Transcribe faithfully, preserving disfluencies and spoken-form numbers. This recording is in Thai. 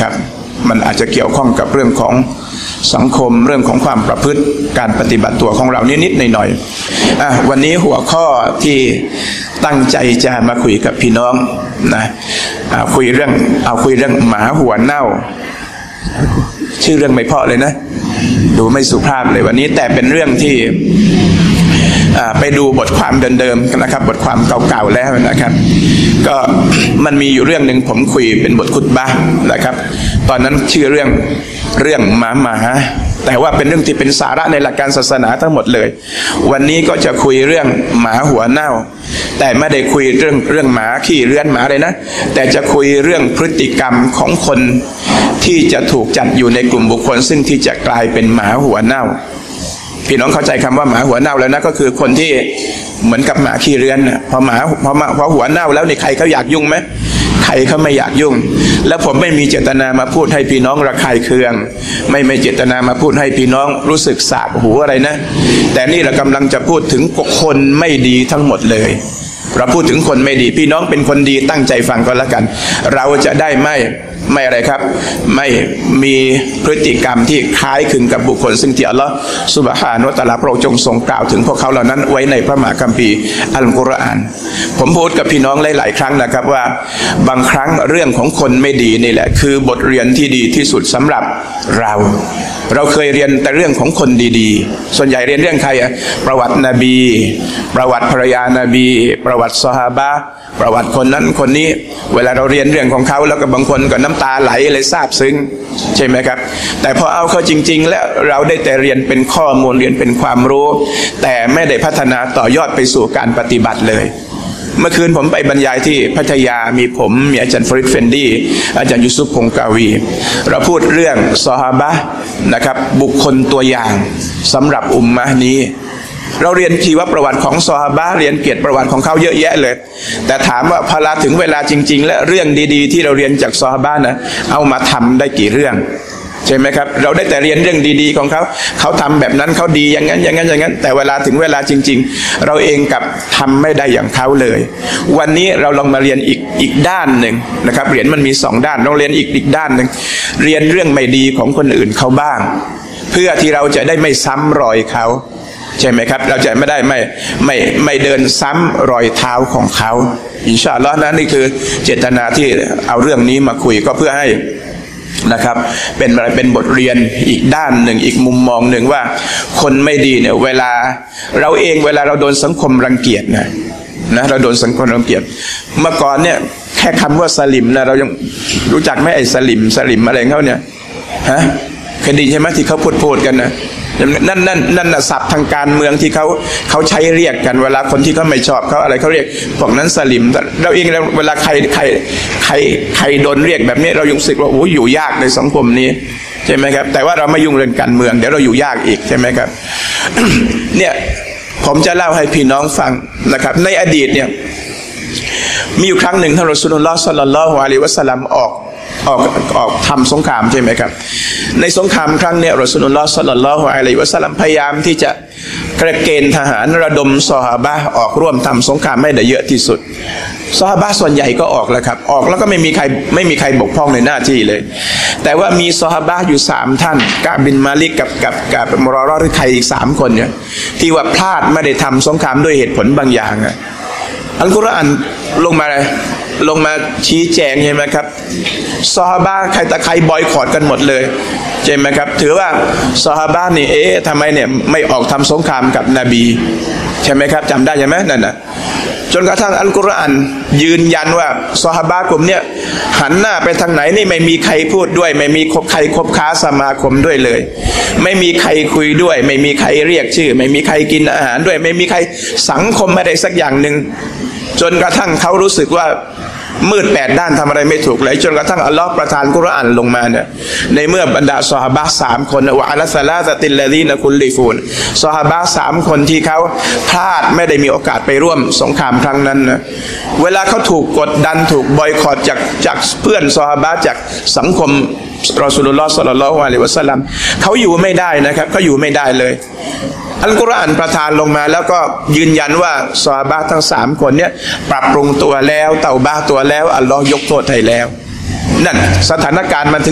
นะครับมันอาจจะเกี่ยวข้องกับเรื่องของสังคมเรื่องของความประพฤติการปฏิบัติตัวของเรานิดๆหน่อยๆอ่ะวันนี้หัวข้อที่ตั้งใจจะมาคุยกับพี่น้องนะเอาคุยเรื่องเอาคุยเรื่องหมาหัวเน่าชื่อเรื่องไม่เพราะเลยนะดูไม่สุภาพเลยวันนี้แต่เป็นเรื่องที่ไปดูบทความเดิมๆนะครับบทความเก่าๆแล้วนะครับก็มันมีอยู่เรื่องหนึ่งผมคุยเป็นบทคุตบะห์นะครับตอนนั้นชื่อเรื่องเรื่องหมาหมาแต่ว่าเป็นเรื่องที่เป็นสาระในหลักการศาสนาทั้งหมดเลยวันนี้ก็จะคุยเรื่องหมาหัวเน่าแต่ไม่ได้คุยเรื่องเรื่องหมาขี้เรือนหมาเลยนะแต่จะคุยเรื่องพฤติกรรมของคนที่จะถูกจัดอยู่ในกลุ่มบุคคลซึ่งที่จะกลายเป็นหมาหัวเน่าพี่น้องเข้าใจคำว่าหมาหัวเน่าแล้วนะก็คือคนที่เหมือนกับหมาขี้เรือนนะพอหมาพอมาพอหัวเน่าแล้วนี่ใครเขาอยากยุ่งไหมใครเขาไม่อยากยุ่งแล้วผมไม่มีเจตนามาพูดให้พี่น้องระคายเคืองไม่ไม่เจตนามาพูดให้พี่น้องรู้สึกสาบหูอะไรนะแต่นี่เรากำลังจะพูดถึงคนไม่ดีทั้งหมดเลยเราพูดถึงคนไม่ดีพี่น้องเป็นคนดีตั้งใจฟังก็แล้วกันเราจะได้ไม่ไม่อะไรครับไม่มีพฤติกรรมที่คล้ายคลึงกับบุคคลซึ่งที่อัลลอฮฺซุบฮานะฮูวะตะอาลาพระองค์ทรงทรงกล่าวถึงพวกเขาเหล่านั้นไว้ในพระมหาคัมภีร์อัลกุรอานผมพูดกับพี่น้องหลายๆครั้งนะครับว่าบางครั้งเรื่องของคนไม่ดีนี่แหละคือบทเรียนที่ดีที่สุดสำหรับเราเราเคยเรียนแต่เรื่องของคนดีๆส่วนใหญ่เรียนเรื่องใครอะประวัตินบีประวัติภรรยานบีประวัติซอฮาบะห์ประวัติคนนั้นคนนี้เวลาเราเรียนเรื่องของเขาแล้วก็บางคนก็น้ำตาไหลเลยซาบซึ้งใช่ไหมครับแต่พอเอาเข้าจริงๆแล้วเราได้แต่เรียนเป็นข้อมูลเรียนเป็นความรู้แต่ไม่ได้พัฒนาต่อยอดไปสู่การปฏิบัติเลยเมื่อคืนผมไปบรรยายที่พัทยามีผมมีอาจารย์ฟริดเฟนดีอาจารย์ยูซุฟพงกาวีเราพูดเรื่องซอฮาบะห์นะครับบุคคลตัวอย่างสำหรับอุมมะห์นี้เราเรียนชีวประวัติของซอฮาบะห์เรียนเกียรติประวัติของเขาเยอะแยะเลยแต่ถามว่าพอลาถึงเวลาจริงๆและเรื่องดีๆที่เราเรียนจากซอฮาบะห์นะเอามาทำได้กี่เรื่องใช่ไหมครับเราได้แต่เรียนเรื่องดีๆของเขาเขาทำแบบนั้นเขาดีอย่างนั้นอย่างนั้นอย่างนั้นแต่เวลาถึงเวลาจริงๆเราเองกับทำไม่ได้อย่างเขาเลยวันนี้เราลองมาเรียนอีกอีกด้านหนึ่งนะครับเหรียญมันมีสองด้านเราเรียนอีกอีกด้านหนึ่งเรียนเรื่องไม่ดีของคนอื่นเขาบ้างเพื่อที่เราจะได้ไม่ซ้ำรอยเขาใช่ไหมครับเราจะไม่ได้ไม่ไม่ไม่เดินซ้ำรอยเท้าของเขาอินชาอัลลอฮ์นะนี่คือเจตนาที่เอาเรื่องนี้มาคุยก็เพื่อให้นะครับเป็นอะไรเป็นบทเรียนอีกด้านหนึ่งอีกมุมมองหนึ่งว่าคนไม่ดีเนี่ยเวลาเราเองเวลาเราโดนสังคมรังเกียจนะนะเราโดนสังคมรังเกียจเมื่อก่อนเนี่ยแค่คำว่าสลิมนะเรายังรู้จักไหมไอ้สลิมสลิมอะไรเขาเนี่ยฮะเคยได้ยินใช่ไหมที่เขาพูดพูดกันนะนั่นนั่นนั่นน่ะศัพท์ทางการเมืองที่เขาเขาใช้เรียกกันเวลาคนที่เขาไม่ชอบเขาอะไรเขาเรียกพวกนั้นสลิมเราเองเวลาใครใครใครใครโดนเรียกแบบนี้เรายังรู้สึกว่าโอ้อยู่ยากในสังคมนี้ใช่ไหมครับแต่ว่าเราไม่ยุ่งเรื่องการเมืองเดี๋ยวเราอยู่ยากอีกใช่ไหมครับ เนี่ยผมจะเล่าให้พี่น้องฟังนะครับในอดีตเนี่ยมีอยู่ครั้งหนึ่งท่านรอซูลุลลอฮ์ ศ็อลลัลลอฮุอะลัยฮิวะซัลลัมออกออกออกทำสงครามใช่ไหมครับในสงครามครั้งนี้รอซูลุลลอฮ์ ศ็อลลัลลอฮุอะลัยฮิวะซัลลัมพยายามที่จะเกณฑ์ทหารระดมซอฮาบะห์ออกร่วมทำสงครามให้ได้เยอะที่สุดซอฮาบะห์ส่วนใหญ่ก็ออกแล้วครับออกแล้วก็ไม่มีใครไม่มีใครบกพร่องในหน้าที่เลยแต่ว่ามีซอฮาบะห์อยู่สามท่านกะบินมาลิกกับกับกับมรอรอหรือใครอีกสามคนเนี่ยที่ว่าพลาดไม่ได้ทำสงครามด้วยเหตุผลบางอย่างอะอัลกุรอานลงมาลงมาชี้แจงใช่ไหมครับซอฮาบะห์ใครตะใครบอยคอตกันหมดเลยใช่ไหมครับถือว่าซอฮาบะห์นี่เอ๊ะทำไมเนี่ยไม่ออกทำสงครามกับนบีใช่ไหมครับจำได้ใช่ไหมนั่นน่ะจนกระทั่งอัลกุรอานยืนยันว่าซอฮาบะห์กลุ่มเนี้ยหันหน้าไปทางไหนนี่ไม่มีใครพูดด้วยไม่มีคบใครคบค้าสมาคมด้วยเลยไม่มีใครคุยด้วยไม่มีใครเรียกชื่อไม่มีใครกินอาหารด้วยไม่มีใครสังคมอะไรสักอย่างหนึ่งจนกระทั่งเขารู้สึกว่ามืดแปดด้านทำอะไรไม่ถูกเลยจนกระทั่งอัลลอฮ์ประทานกุรอานลงมาเนี่ยในเมื่อบรรดาซอฮาบะห์สามคนวะอะลัสซะลาซะติลลซีนะกุลลิฟูนซอฮาบะห์สามคนที่เขาพลาดไม่ได้มีโอกาสไปร่วมสงครามครั้งนั้นนะเวลาเขาถูกกดดันถูกบอยคอตจากจากเพื่อนซอฮาบะห์จากสังคมรอซูลุลลอฮ์ ศ็อลลัลลอฮุอะลัยฮิวะซัลลัมเขาอยู่ไม่ได้นะครับเขาอยู่ไม่ได้เลยอัลกุรอานประทานลงมาแล้วก็ยืนยันว่าซอฮาบะห์ทั้งสามคนเนี้ยปรับปรุงตัวแล้วเตาบะห์ตัวแล้วอัลลอฮ์ยกโทษให้แล้วนั่นสถานการณ์มัน